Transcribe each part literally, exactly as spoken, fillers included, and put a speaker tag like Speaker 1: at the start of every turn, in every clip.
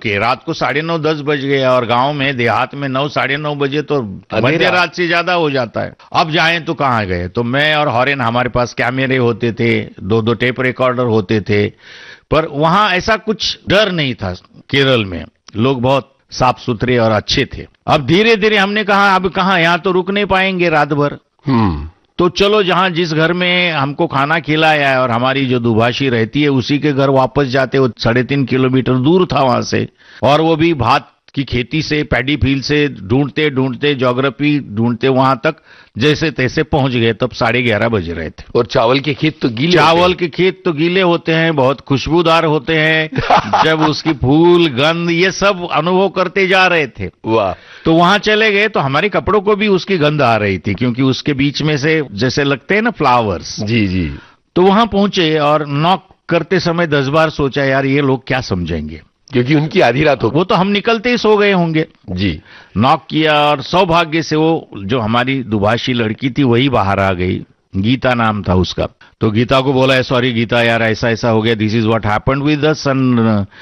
Speaker 1: के रात को साढ़े नौ दस बज गया, और गांव में देहात में नौ साढ़े नौ बजे तो मध्य रात से ज्यादा हो जाता है। अब जाएं तो कहाँ गए। तो मैं और हॉरेन, हमारे पास कैमरे होते थे, दो दो टेप रिकॉर्डर होते थे, पर वहां ऐसा कुछ डर नहीं था। केरल में लोग बहुत साफ सुथरे और अच्छे थे। अब धीरे धीरे हमने कहा अब कहाँ, यहाँ तो रुक नहीं पाएंगे रात भर। हम्म तो चलो जहां जिस घर में हमको खाना खिलाया है और हमारी जो दुभाषी रहती है उसी के घर वापस जाते। वो साढ़े तीन किलोमीटर दूर था वहां से, और वो भी भात की खेती से, पैडी फील्ड से ढूंढते ढूंढते, ज्योग्राफी ढूंढते वहां तक जैसे तैसे पहुंच गए। तब साढ़े ग्यारह बज रहे थे।
Speaker 2: और चावल के खेत तो गीले
Speaker 1: चावल के खेत तो गीले होते हैं, बहुत खुशबूदार होते हैं। जब उसकी फूल, गंध, ये सब अनुभव करते जा रहे थे।
Speaker 2: वाह।
Speaker 1: तो वहां चले गए तो हमारे कपड़ों को भी उसकी गंध आ रही थी, क्योंकि उसके बीच में से जैसे लगते हैं ना फ्लावर्स।
Speaker 2: जी जी।
Speaker 1: तो वहां पहुंचे और नॉक करते समय दस बार सोचा, यार ये लोग क्या समझेंगे,
Speaker 2: क्योंकि उनकी आधी रात हो।
Speaker 1: वो तो हम निकलते ही सो गए होंगे।
Speaker 2: जी।
Speaker 1: नॉक किया और सौभाग्य से वो जो हमारी दुभाषी लड़की थी वही बाहर आ गई। गीता नाम था उसका। तो गीता को बोला है, सॉरी गीता यार, ऐसा ऐसा हो गया, this is what happened with us and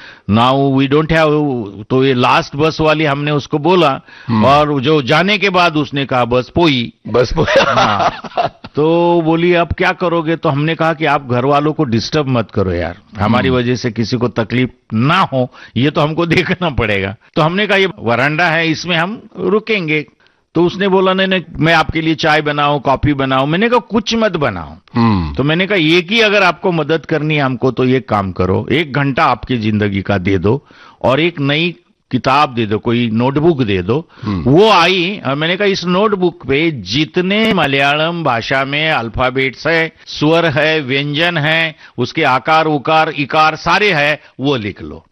Speaker 1: now we don't have. तो ये लास्ट बस वाली हमने उसको बोला, और जो जाने के बाद उसने कहा बस पोई,
Speaker 2: बस पोई।
Speaker 1: हाँ। तो बोली अब क्या करोगे। तो हमने कहा कि आप घर वालों को डिस्टर्ब मत करो यार, हमारी वजह से किसी को तकलीफ ना हो, ये तो हमको देखना पड़ेगा। तो हमने कहा ये वरांडा है, इसमें हम रुकेंगे। तो उसने बोला नहीं नहीं, मैं आपके लिए चाय बनाऊं, कॉफी बनाऊं। मैंने कहा कुछ मत बनाओ। तो मैंने कहा एक ही अगर आपको मदद करनी है हमको तो ये काम करो, एक घंटा आपकी जिंदगी का दे दो और एक नई किताब दे दो, कोई नोटबुक दे दो। वो आई और मैंने कहा इस नोटबुक पे जितने मलयालम भाषा में अल्फाबेट्स है, स्वर है, व्यंजन है, उसके आकार उकार इकार सारे है, वो लिख लो।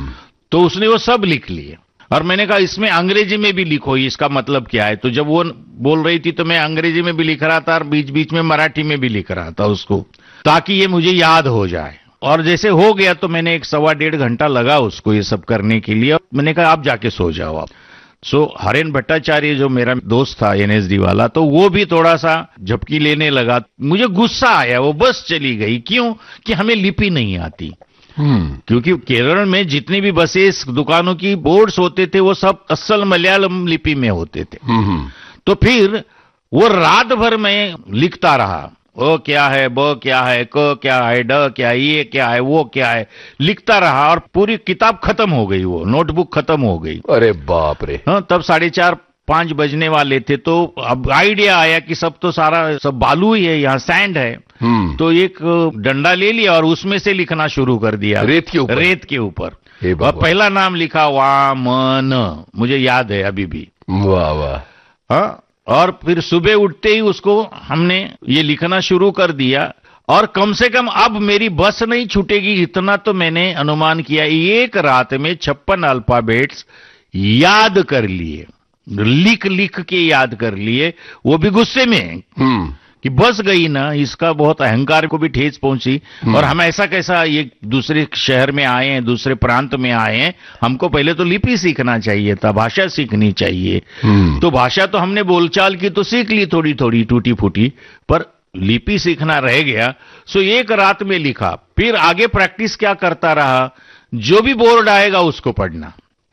Speaker 1: तो उसने वो सब लिख लिए। और मैंने कहा इसमें अंग्रेजी में भी लिखो, इसका मतलब क्या है। तो जब वो बोल रही थी तो मैं अंग्रेजी में भी लिख रहा था और बीच बीच में मराठी में भी लिख रहा था उसको, ताकि ये मुझे याद हो जाए। और जैसे हो गया तो मैंने एक सवा डेढ़ घंटा लगा उसको ये सब करने के लिए। मैंने कहा आप जाके सो जाओ आप। सो हरेन भट्टाचार्य जो मेरा दोस्त था एनएसडी वाला, तो वो भी थोड़ा सा झपकी लेने लगा। मुझे गुस्सा आया, वो बस चली गई। क्यों? कि हमें लिपि नहीं आती। हम्म क्योंकि केरल में जितनी भी बसेस, दुकानों की बोर्ड्स होते थे वो सब असल मलयालम लिपि में होते थे। तो फिर वो रात भर में लिखता रहा, ओ क्या है, ब क्या है, क क्या है, ड क्या है, ये क्या है, वो क्या है, लिखता रहा। और पूरी किताब खत्म हो गई, वो नोटबुक खत्म हो गई।
Speaker 2: अरे बाप रे।
Speaker 1: हाँ, तब साढ़े चार पांच बजने वाले थे। तो अब आइडिया आया कि सब तो सारा सब बालू ही है, यहाँ सैंड है। तो एक डंडा ले लिया और उसमें से लिखना शुरू कर दिया,
Speaker 2: रेत के ऊपर।
Speaker 1: रेत के ऊपर। और पहला नाम लिखा वामन, मुझे याद है अभी भी।
Speaker 2: वाह वाह।
Speaker 1: हाँ, और फिर सुबह उठते ही उसको हमने ये लिखना शुरू कर दिया। और कम से कम अब मेरी बस नहीं छूटेगी, इतना तो मैंने अनुमान किया। एक रात में छप्पन अल्फाबेट्स याद कर लिए, लिख लिख के याद कर लिए, वो भी गुस्से में कि बस गई ना। इसका बहुत अहंकार को भी ठेस पहुंची। और हम ऐसा कैसा ये दूसरे शहर में आए हैं, दूसरे प्रांत में आए हैं, हमको पहले तो लिपि सीखना चाहिए था, भाषा सीखनी चाहिए। तो भाषा तो हमने बोलचाल की तो सीख ली थोड़ी थोड़ी टूटी फूटी, पर लिपि सीखना रह गया। सो एक रात में लिखा। फिर आगे प्रैक्टिस क्या करता रहा, जो भी बोर्ड आएगा उसको पढ़ना।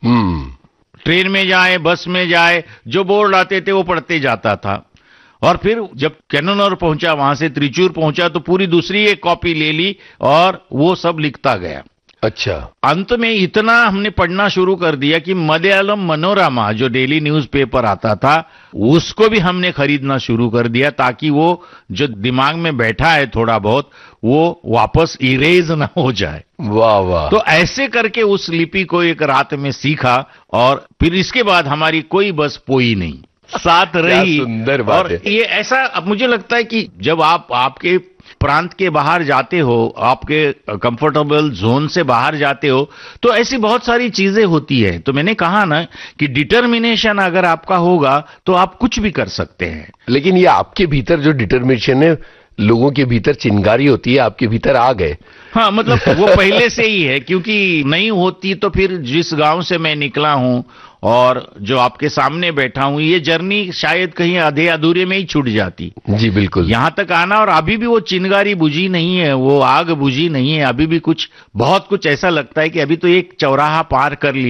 Speaker 1: ट्रेन में जाए, बस में जाए, जो बोर्ड आते थे वो पढ़ते जाता था। और फिर जब कैनोनर पहुंचा, वहां से त्रिचूर पहुंचा, तो पूरी दूसरी एक कॉपी ले ली और वो सब लिखता गया।
Speaker 2: अच्छा।
Speaker 1: अंत में इतना हमने पढ़ना शुरू कर दिया कि मलयालम मनोरमा जो डेली न्यूज़पेपर आता था उसको भी हमने खरीदना शुरू कर दिया, ताकि वो जो दिमाग में बैठा है थोड़ा बहुत वो वापस इरेज ना हो जाए।
Speaker 2: वाह वाह।
Speaker 1: तो ऐसे करके उस लिपि को एक रात में सीखा। और फिर इसके बाद हमारी कोई बस पोई नहीं, साथ रही।
Speaker 2: सुंदर बात
Speaker 1: और
Speaker 2: है।
Speaker 1: ये ऐसा, अब मुझे लगता है कि जब आप आपके प्रांत के बाहर जाते हो, आपके कंफर्टेबल जोन से बाहर जाते हो, तो ऐसी बहुत सारी चीजें होती है। तो मैंने कहा ना कि डिटर्मिनेशन अगर आपका होगा तो आप कुछ भी कर सकते हैं।
Speaker 2: लेकिन ये आपके भीतर जो डिटर्मिनेशन है, लोगों के भीतर चिंगारी होती है, आपके भीतर आ गए।
Speaker 1: हाँ, मतलब वो पहले से ही है, क्योंकि नहीं होती तो फिर जिस गांव से मैं निकला हूं और जो आपके सामने बैठा हूं, ये जर्नी शायद कहीं आधे अधूरे में ही छूट जाती।
Speaker 2: जी बिल्कुल।
Speaker 1: यहां तक आना, और अभी भी वो चिंगारी बुझी नहीं है, वो आग बुझी नहीं है, अभी भी कुछ बहुत कुछ ऐसा लगता है कि अभी तो एक चौराहा पार कर लिया।